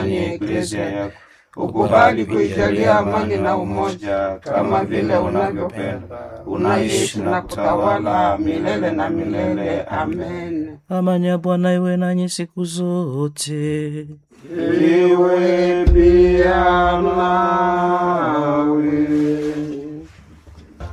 ndani ya Eklesia yako. Ukubali kuijalia amani na umoja kama vile unavyopenda, unaishi na kutawala milele na milele. Amen. Amani ya Bwana iwe nanyi siku zote. Iwe